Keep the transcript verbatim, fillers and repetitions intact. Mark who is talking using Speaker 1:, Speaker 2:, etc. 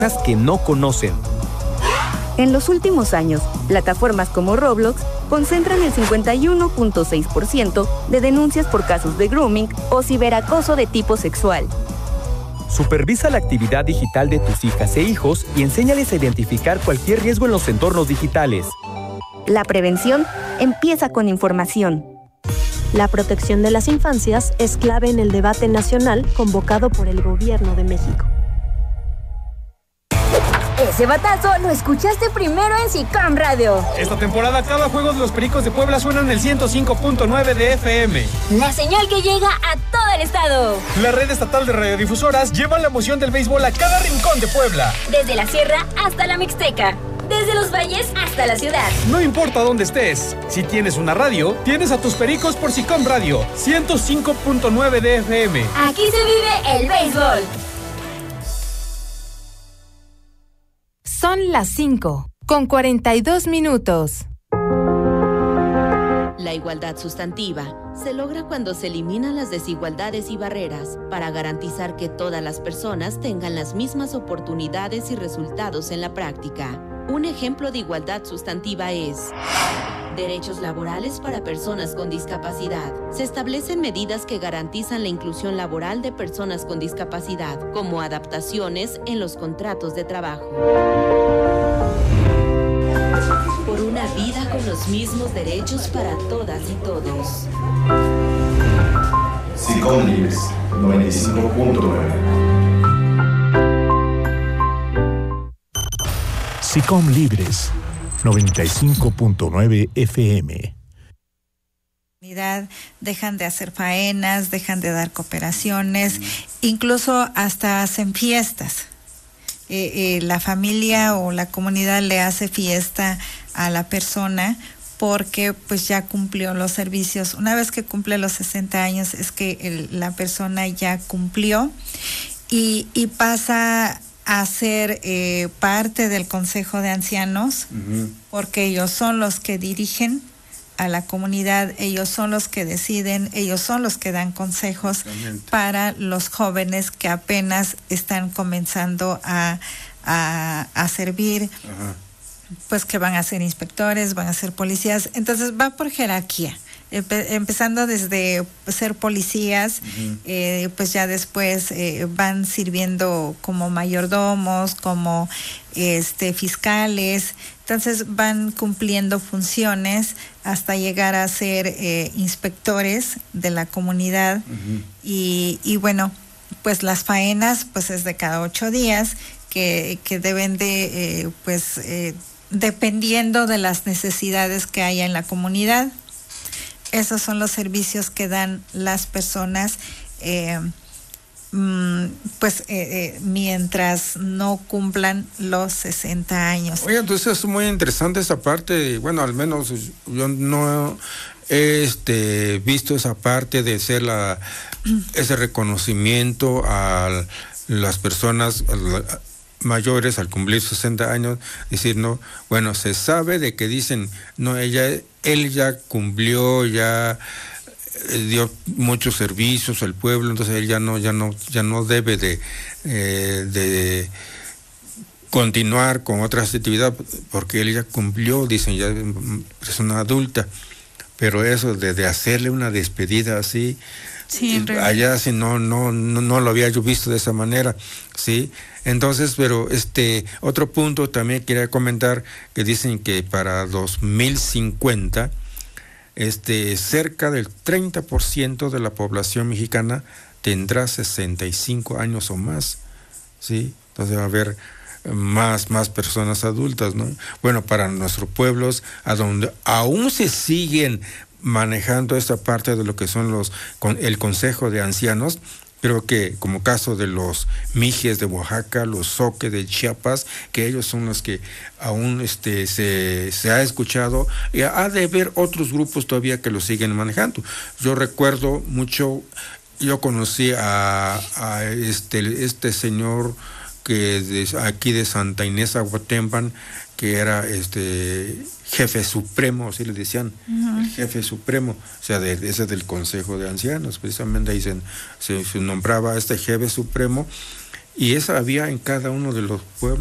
Speaker 1: que no conocen.
Speaker 2: En los últimos años, plataformas como Roblox concentran el cincuenta y uno punto seis por ciento de denuncias por casos de grooming o ciberacoso de tipo sexual.
Speaker 1: Supervisa la actividad digital de tus hijas e hijos y enséñales a identificar cualquier riesgo en los entornos digitales.
Speaker 2: La prevención empieza con información.
Speaker 3: La protección de las infancias es clave en el debate nacional convocado por el Gobierno de México.
Speaker 4: Ese batazo lo escuchaste primero en SICOM Radio.
Speaker 5: Esta temporada cada juego de los Pericos de Puebla suena en el ciento cinco punto nueve de F M.
Speaker 4: La señal que llega a todo el estado.
Speaker 5: La red estatal de radiodifusoras lleva la emoción del béisbol a cada rincón de Puebla.
Speaker 4: Desde la sierra hasta la Mixteca. Desde los valles hasta la ciudad.
Speaker 5: No importa dónde estés, si tienes una radio, tienes a tus Pericos por SICOM Radio, ciento cinco punto nueve de F M.
Speaker 4: Aquí se vive el béisbol.
Speaker 6: Son las cinco, con cuarenta y dos minutos.
Speaker 7: La igualdad sustantiva se logra cuando se eliminan las desigualdades y barreras para garantizar que todas las personas tengan las mismas oportunidades y resultados en la práctica. Un ejemplo de igualdad sustantiva es derechos laborales para personas con discapacidad. Se establecen medidas que garantizan la inclusión laboral de personas con discapacidad, como adaptaciones en los contratos de trabajo. Por una vida con los mismos derechos para todas y todos.
Speaker 8: SICOM Libres, noventa y cinco punto nueve.
Speaker 9: SICOM Libres, noventa y cinco punto nueve F M.
Speaker 10: Dejan de hacer faenas, dejan de dar cooperaciones, incluso hasta hacen fiestas. Eh, eh, la familia o la comunidad le hace fiesta a la persona porque pues ya cumplió los servicios. Una vez que cumple los sesenta años es que el, la persona ya cumplió y, y pasa a ser eh, parte del Consejo de Ancianos, uh-huh. porque ellos son los que dirigen a la comunidad, ellos son los que deciden, ellos son los que dan consejos Realmente. Para los jóvenes que apenas están comenzando a, a, a servir, uh-huh. pues que van a ser inspectores, van a ser policías, entonces va por jerarquía. Empezando desde ser policías, uh-huh. eh, pues ya después eh, van sirviendo como mayordomos, como este fiscales, entonces van cumpliendo funciones hasta llegar a ser eh, inspectores de la comunidad uh-huh. y, y bueno, pues las faenas pues es de cada ocho días que, que deben de, eh, pues eh, dependiendo de las necesidades que haya en la comunidad. Esos son los servicios que dan las personas, eh, mm, pues eh, eh, mientras no cumplan los sesenta años.
Speaker 11: Oye, entonces es muy interesante esa parte, bueno, al menos yo no he este, visto esa parte de ser la, ese reconocimiento a las personas mayores al cumplir sesenta años, decir, no, bueno, se sabe de que dicen, no, ella, él ya cumplió, ya dio muchos servicios al pueblo, entonces él ya no, ya no, ya no debe de, eh, de continuar con otras actividades, porque él ya cumplió, dicen, ya es persona adulta, pero eso de, de hacerle una despedida así, sí, allá sí no, no, no, no lo había yo visto de esa manera, sí. Entonces, pero este otro punto también quería comentar que dicen que para dos mil cincuenta este cerca del treinta por ciento de la población mexicana tendrá sesenta y cinco años o más, ¿sí? Entonces va a haber más más personas adultas, ¿no? Bueno, para nuestros pueblos a donde aún se siguen manejando esta parte de lo que son los con el Consejo de Ancianos. Creo que como caso de los Mijes de Oaxaca, los Zoque de Chiapas, que ellos son los que aún este se, se ha escuchado, y ha de haber otros grupos todavía que lo siguen manejando. Yo recuerdo mucho, yo conocí a, a este, este señor que de, aquí de Santa Inés Aguatempan, que era este jefe supremo, así le decían, uh-huh. el jefe supremo, o sea, de, de ese del Consejo de Ancianos, precisamente ahí se, se, se nombraba a este jefe supremo, y esa había en cada uno de los pueblos.